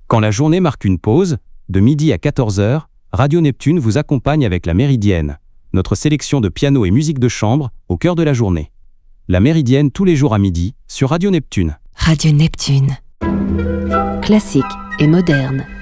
Quand la journée marque une pause, de midi à 14h, Radio Neptune vous accompagne avec La Méridienne, notre sélection de piano et musique de chambre au cœur de la journée. La Méridienne tous les jours à midi sur Radio Neptune. Radio Neptune. Classique et moderne.